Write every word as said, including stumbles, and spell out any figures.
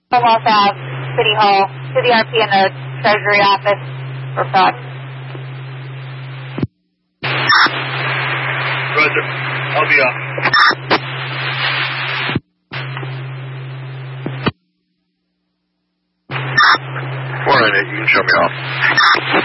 Los Ave, City Hall, to the R P in the Treasury office for fraud. Roger. I'll be off. four nine eight, you can show me off.